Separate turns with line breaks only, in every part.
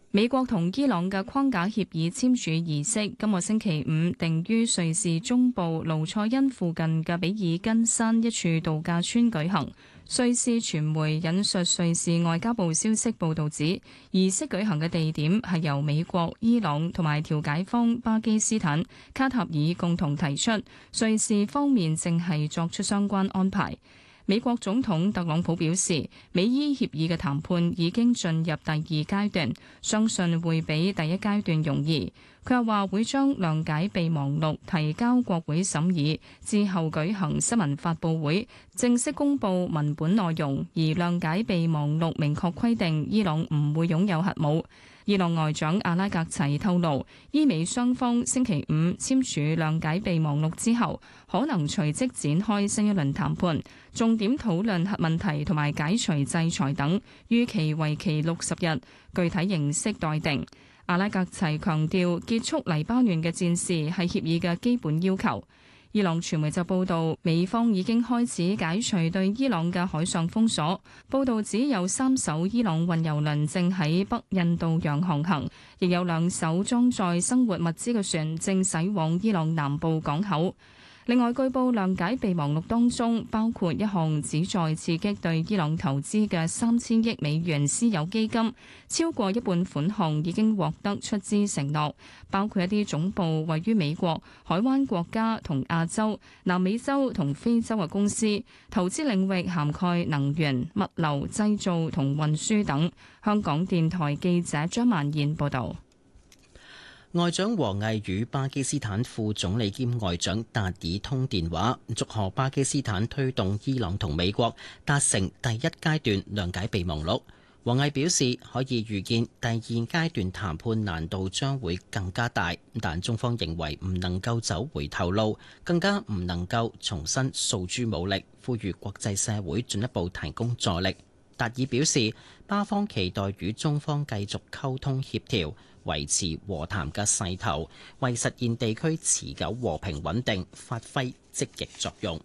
美國同伊朗嘅框架協議簽署儀式今個星期五定於瑞士中部盧塞恩附近嘅比爾根山一處度假村舉行。瑞士傳媒引述瑞士外交部消息報導指，儀式舉行嘅地點係由美國、伊朗同埋調解方巴基斯坦、卡塔爾共同提出，瑞士方面正係作出相關安排。美國總統特朗普表示，美伊協議嘅談判已經進入第二階段，相信會比第一階段容易。佢又話會將諒解備忘錄提交國會審議，之後舉行新聞發佈會，正式公佈文本內容。而諒解備忘錄明確規定，伊朗唔會擁有核武。伊朗外長阿拉格齊透露，伊美雙方星期五簽署諒解備忘錄之後，可能隨即展開新一輪談判，重點討論核問題同埋解除制裁等，預期為期60日，具體形式待定。阿拉格齊強調，結束黎巴嫩嘅戰事係協議嘅基本要求。伊朗傳媒就報道，美方已經開始解除對伊朗嘅海上封鎖。報道指有3艘伊朗運油輪正喺北印度洋航行，亦有2艘裝載生活物資嘅船正駛往伊朗南部港口。另外，據報諒解備忘錄當中包括一項旨在刺激對伊朗投資嘅3000億美元私有基金，超過一半款項已經獲得出資承諾，包括一啲總部位於美國、海灣國家同亞洲、南美洲同非洲嘅公司，投資領域涵蓋能源、物流、製造同運輸等。香港電台記者張曼燕報導。
外長王毅與巴基斯坦副總理兼外長達爾通電話，祝賀巴基斯坦推動伊朗同美國達成第一階段諒解備忘錄。王毅表示，可以預見第二階段談判難度將會更加大，但中方認為唔能夠走回頭路，更加唔能夠重新訴諸武力，呼籲國際社會進一步提供助力。達爾表示，巴方期待與中方繼續溝通協調，維持和談嘅勢頭，為實現地區持久和平穩定發揮積極作用。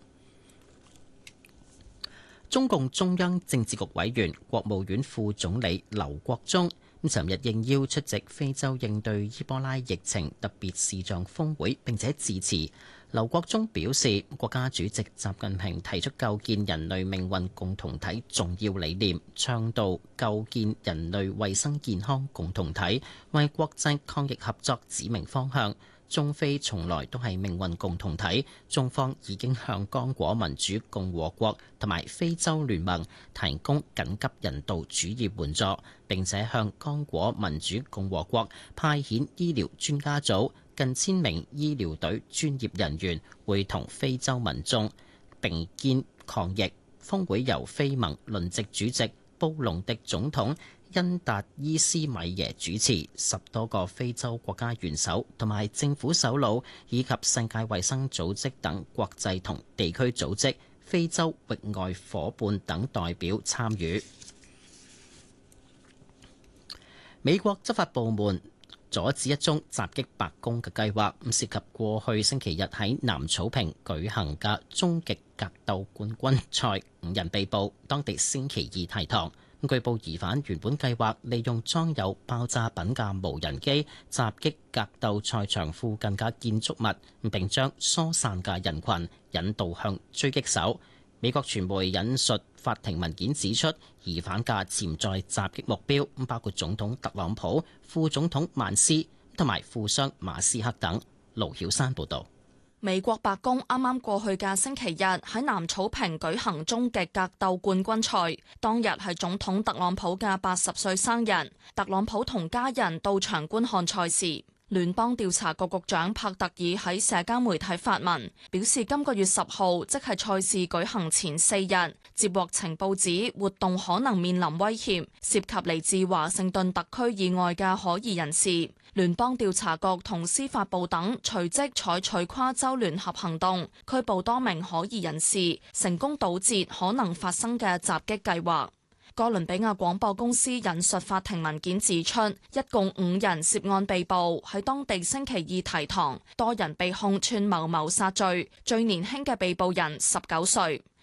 中共中央政治局委員、國務院副總理劉國中尋日應邀出席非洲應對伊波拉疫情特別視像峰會，並且致辭。劉國中表示，國家主席習近平提出構建人類命運共同體重要理念，倡導構建人類衛生健康共同體，為國際抗疫合作指明方向。中非從來都係命運共同體，中方已經向剛果民主共和國同埋非洲聯盟提供緊急人道主義援助，並且向剛果民主共和國派遣醫療專家組近1000名醫療隊專業人員，會同非洲民眾並肩抗疫。峰會由非盟輪值主席布隆迪總統恩達伊斯米耶主持，10多個非洲國家元首同埋政府首腦，以及世界衛生組織等國際同地區組織、非洲域外夥伴等代表參與。美國執法部門阻止一宗襲擊白宮嘅計劃，涉及過去星期日喺南草坪舉行嘅終極格鬥冠軍賽，5人被捕，當地星期2提堂。據報疑犯原本計劃利用裝有爆炸品嘅無人機襲擊格鬥賽場附近嘅建築物，並將疏散嘅人群引導向狙擊手。美國傳媒引述法庭文件指出，疑犯嘅潛在襲擊目標包括總統特朗普、副總統曼斯同埋富商馬斯克等。盧曉山報導。
美國白宮啱啱過去嘅星期日喺南草坪舉行終極格鬥冠軍賽，當日係總統特朗普嘅80歲生日，特朗普同家人到場觀看賽事。聯邦調查局局長帕特爾喺社交媒體發文，表示今個月10號，即係賽事舉行前4日，接獲情報指活動可能面臨威脅，涉及嚟自華盛頓特區以外嘅可疑人士。聯邦調查局同司法部等隨即採取跨州聯合行動，拘捕多名可疑人士，成功堵截可能發生嘅襲擊計劃。哥倫比亞廣播公司引述法庭文件指出，一共5人涉案被捕，喺當地星期2提堂，多人被控串謀謀殺罪，最年輕嘅被捕人19歲。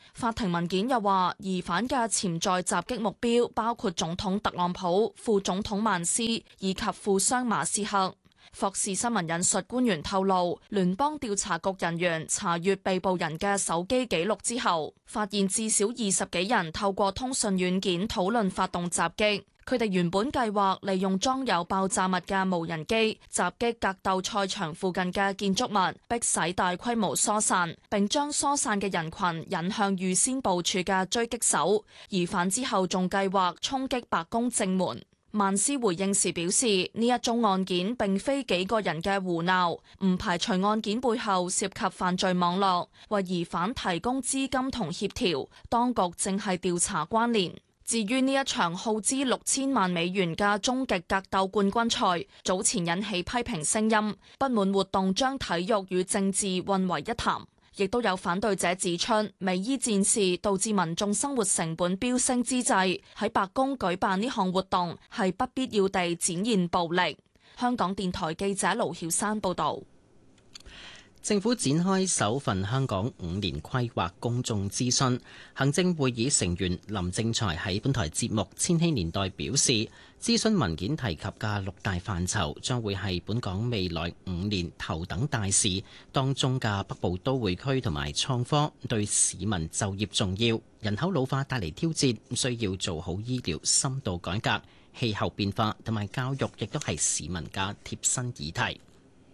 法庭文件又話，疑犯嘅潛在襲擊目標包括總統特朗普、副總統曼斯以及富商馬斯克。霍士新聞引述官員透露，聯邦調查局人員查閱被捕人嘅手機記錄之後，發現至少20幾人透過通訊軟件討論發動襲擊。佢哋原本計劃利用裝有爆炸物嘅無人機襲擊格鬥賽場附近嘅建築物，迫使大規模疏散，並將疏散嘅人群引向預先部署嘅狙擊手。疑犯之後仲計劃衝擊白宮正門。曼斯回應時表示，呢一宗案件並非幾個人嘅胡鬧，唔排除案件背後涉及犯罪網絡，為疑犯提供資金同協調，當局正係調查關聯。至於呢一場耗資6000萬美元嘅終極格鬥冠軍賽，早前引起批評聲音，不滿活動將體育與政治混為一談。亦都有反對者指出，美伊戰事導致民眾生活成本飆升之際，喺白宮舉辦呢項活動係不必要地展現暴力。香港電台記者盧曉珊報導。
政府展開首份香港5年規劃公眾諮詢，行政會議成員林正財喺本台節目《千禧年代》表示，諮詢文件提及嘅6大範疇將會係本港未來5年頭等大事，當中嘅北部都會區同埋創科對市民就業重要，人口老化帶嚟挑戰，需要做好醫療深度改革，氣候變化同埋教育亦都係市民嘅貼身議題。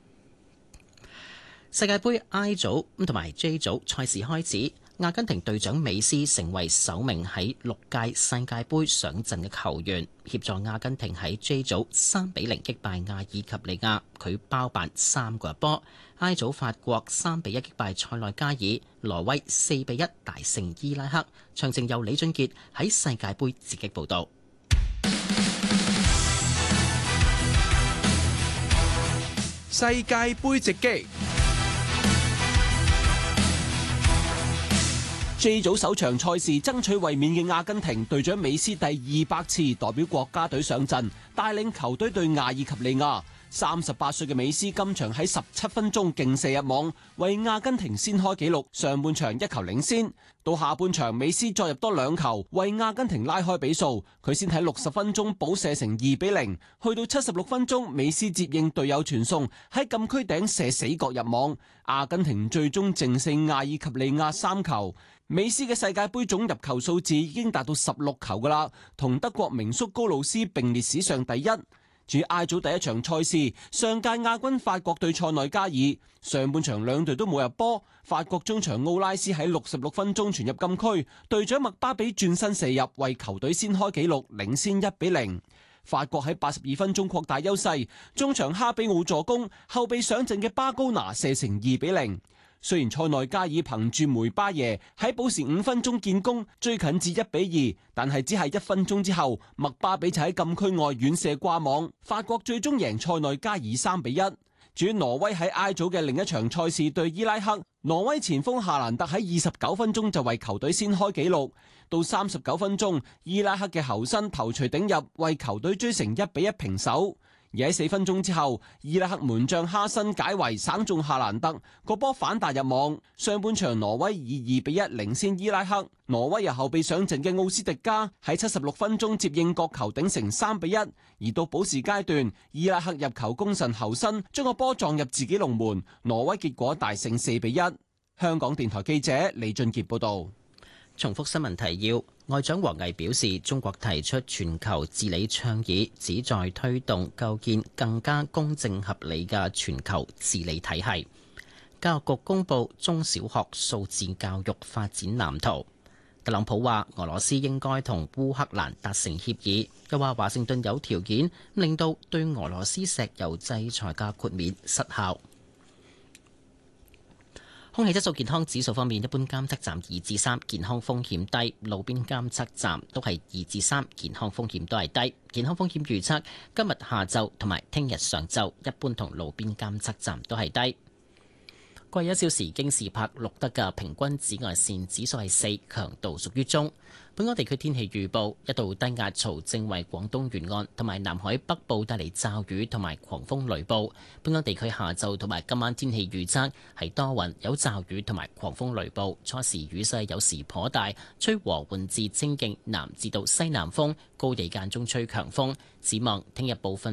世界盃 I 組同埋 J 組賽事開始，阿根廷隊長美斯成為首名喺6屆世界盃上陣嘅球員，協助阿根廷喺 J 組3-0擊敗阿爾及利亞，佢包辦3個入波。I 組法國3-1擊敗塞內加爾，挪威4-1大勝伊拉克。詳情由李俊傑喺世界盃直擊報導。
世界盃直擊。J 組首場賽事爭取衛冕嘅阿根廷隊長美斯第200次代表國家隊上陣，帶領球隊對阿爾及利亞。38歲嘅美斯今場喺17分鐘勁射入網，為阿根廷先開紀錄。上半場1球領先，到下半場美斯再入多2球，為阿根廷拉開比數。佢先喺60分鐘補射成2-0，去到76分鐘，美斯接應隊友傳送喺禁區頂射死角入網。阿根廷最終淨勝阿爾及利亞3球。美斯嘅世界盃總入球數字已經達到16球噶啦，同德國名宿高魯斯並列史上第一。至於 I 組第一場賽事，上屆亞軍法國對塞內加爾，上半場兩隊都冇入波。法國中場奧拉斯喺66分鐘傳入禁區，隊長麥巴比轉身射入，為球隊先開紀錄，領先1-0。法國喺82分鐘擴大優勢，中場哈比奧助攻，後備上陣嘅巴高拿射成2-0。雖然塞內加爾憑住梅巴耶喺補時5分鐘建功，追近至1-2，但係只係1分鐘之後，麥巴比就喺禁區外遠射掛網，法國最終贏塞內加爾3-1。至於挪威喺 I 組嘅另一場賽事對伊拉克，挪威前鋒夏蘭特喺29分鐘就為球隊先開紀錄，到39分鐘，伊拉克嘅侯森頭槌頂入，為球隊追成1-1平手。而喺4分鐘之後，伊拉克門將哈森解圍省中夏蘭特個波反彈入網。上半場挪威以2-1領先伊拉克，挪威由後備上陣嘅奧斯迪加喺76分鐘接應角球頂成3-1，而到補時階段，伊拉克入球功臣侯森將個波撞入自己龍門，挪威結果大勝4-1。香港電台記者李俊傑報道。
重複新聞提要，外長王毅表示，中國提出全球治理倡議，旨在推動構建更加公正合理嘅全球治理體系。教育局公布中小學數字教育發展藍圖。特朗普話俄羅斯應該同烏克蘭達成協議，又話華盛頓有條件令到對俄羅斯石油制裁嘅豁免失效。空氣質素健康指數方面，一般監測站2至3，健康風險低；路邊監測站都係2至3，健康風險都係低。健康風險預測今日下晝同埋聽日上晝，一般同路邊監測站都係低。 過去1小時京士柏錄得嘅平均紫外線指數係4，強度屬於中。本港地區天氣預報，一道低壓槽正為廣東沿岸同埋南海北部帶嚟驟雨同埋狂風雷暴。本港地區下晝同埋今晚天氣預測係多雲，有驟雨同埋狂風雷暴，初時雨勢有時頗大，吹和緩至清勁南至到西南風，高地間中吹強風。展望聽日部分